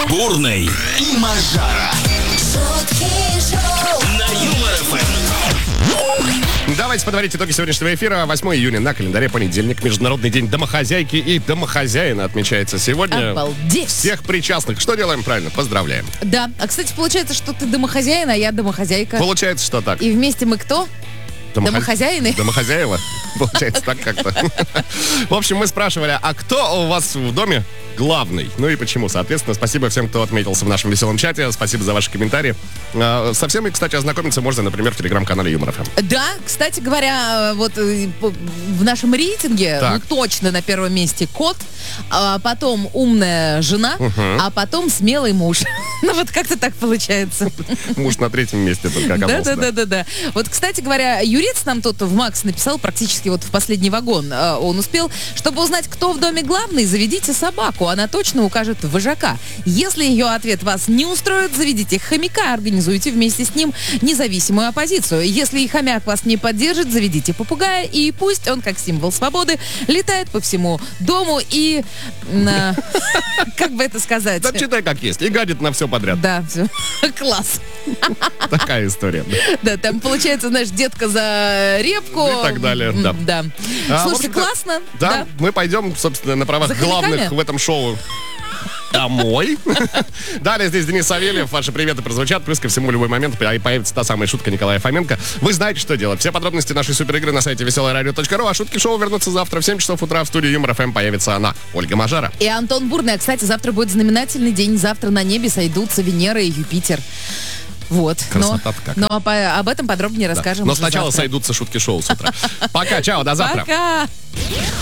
Бурный и Мажара. На Юмор ФМ. Давайте подводить итоги сегодняшнего эфира. 8 июня на календаре понедельник. Международный день домохозяйки и домохозяина отмечается сегодня. Обалдеть! Всех причастных. Что делаем правильно? Поздравляем. Да. А, кстати, получается, что ты домохозяин, а я домохозяйка. Получается, что так. И вместе мы кто? Домохозяины? Домохозяева. Получается так как-то. В общем, мы спрашивали, а кто у вас в доме главный? Ну и почему? Соответственно, спасибо всем, кто отметился в нашем веселом чате. Спасибо за ваши комментарии. Со всеми, кстати, ознакомиться можно, например, в телеграм-канале Юмор ФМ. Да, кстати говоря, вот в нашем рейтинге точно на первом месте кот, а потом умная жена, а потом смелый муж. Ну вот как-то так получается. Муж на третьем месте только оказался. Да. Вот, кстати говоря, Юрец нам тут в Макс написал практически вот в последний вагон. Он успел. Чтобы узнать, кто в доме главный, заведите собаку. Она точно укажет вожака. Если ее ответ вас не устроит, заведите хомяка, организуйте вместе с ним независимую оппозицию. Если и хомяк вас не поддержит, заведите попугая, и пусть он, как символ свободы, летает по всему дому и... Как бы это сказать? Да читай как есть. И гадит на все подряд. Да, все. Класс. Такая история. Да, там получается, знаешь, детка за репку. И так далее, да. Слушайте, классно. Да, мы пойдем, собственно, на правах главных в этом шоу домой. Далее здесь Денис Савельев. Ваши приветы прозвучат. Плюс ко всему, в любой момент появится та самая шутка Николая Фоменко. Вы знаете, что делать. Все подробности нашей суперигры на сайте веселорадио.ру. А шутки шоу вернутся завтра в 7 часов утра. В студии Юмор ФМ появится она, Ольга Мажара. И Антон Бурный. А, кстати, завтра будет знаменательный день. Завтра на небе сойдутся Венера и Юпитер. Вот. Красота какая. Но об этом подробнее расскажем. Но сначала завтра. сойдутся шутки шоу с утра. Пока, чао, до завтра. Пока.